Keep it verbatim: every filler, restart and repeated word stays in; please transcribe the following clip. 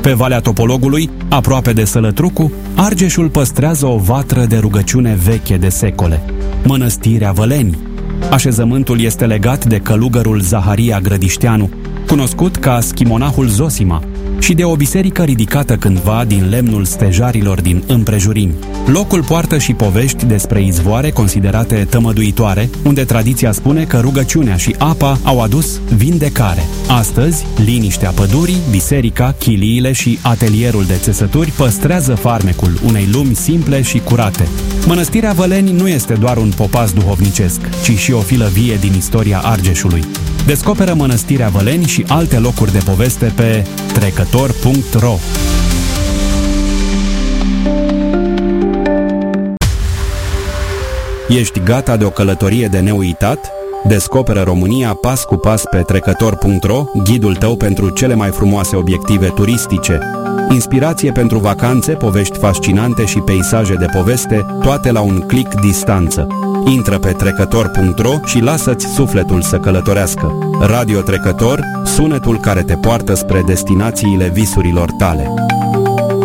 Pe Valea Topologului, aproape de Sălătrucu, Argeșul păstrează o vatră de rugăciune veche de secole, Mănăstirea Văleni. Așezământul este legat de călugărul Zaharia Grădișteanu, cunoscut ca schimonahul Zosima, și de o biserică ridicată cândva din lemnul stejarilor din împrejurimi. Locul poartă și povești despre izvoare considerate tămăduitoare, unde tradiția spune că rugăciunea și apa au adus vindecare. Astăzi, liniștea pădurii, biserica, chiliile și atelierul de țesături păstrează farmecul unei lumi simple și curate. Mănăstirea Văleni nu este doar un popas duhovnicesc, ci și o filă vie din istoria Argeșului. Descoperă Mănăstirea Văleni și alte locuri de poveste pe trecător punct ro. Ești gata de o călătorie de neuitat? Descoperă România pas cu pas pe trecător punct ro, ghidul tău pentru cele mai frumoase obiective turistice. Inspirație pentru vacanțe, povești fascinante și peisaje de poveste, toate la un click distanță. Intră pe trecător punct ro și lasă-ți sufletul să călătorească. Radio Trecător, sunetul care te poartă spre destinațiile visurilor tale.